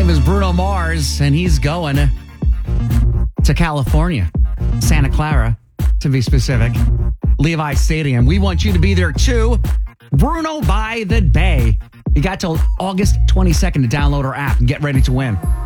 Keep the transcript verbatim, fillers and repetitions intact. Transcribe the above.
name is Bruno Mars, and he's going to California, Santa Clara, to be specific. Levi Stadium. We want you to be there too. Bruno by the Bay. You got till August twenty-second to download our app and get ready to win.